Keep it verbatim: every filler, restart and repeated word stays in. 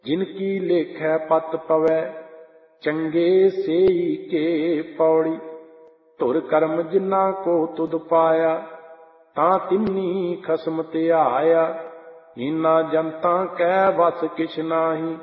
ਜਿਨ ਕੀ ਲੇਖੈ ਪਤ ਪਵੈ, ਚੰਗੇ ਸੇਈ ਕੇ ਪੌੜੀ। ਧੁਰ ਕਰਮ ਜਿਨ੍ਹਾਂ ਕੋ ਤੁਧ ਪਾਇਆ, ਤਾਂ ਤਿੰਨੀ ਖਸਮ ਧਿਆਇਆ। ਇਨ੍ਹਾਂ ਜਨਤਾਂ ਕੈ ਵਸ ਕਿਛ ਨਾਹੀ,